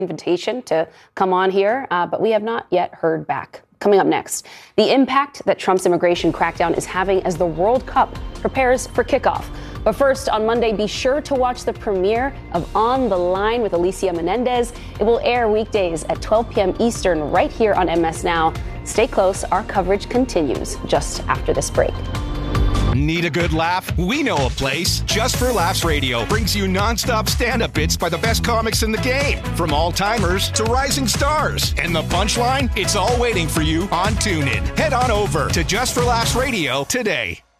invitation to come on here, but we have not yet heard back. Coming up next, the impact that Trump's immigration crackdown is having as the World Cup prepares for kickoff. But first, on Monday, be sure to watch the premiere of On the Line with Alicia Menendez. It will air weekdays at 12 p.m. Eastern right here on MS Now. Stay close. Our coverage continues just after this break. Need a good laugh? We know a place. Just for Laughs Radio brings you nonstop stand-up bits by the best comics in the game, from all-timers to rising stars. And the punchline? It's all waiting for you on TuneIn. Head on over to Just for Laughs Radio today.